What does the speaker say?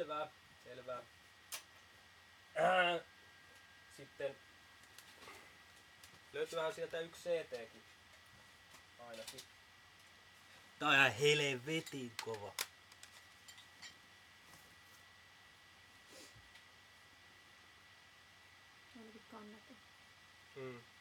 Selvä. Sitten löytyyhän sieltä yksi CT:kin. Ainakin. Tää on ihan helvetin kova. Ainakin kannattaa. Mm.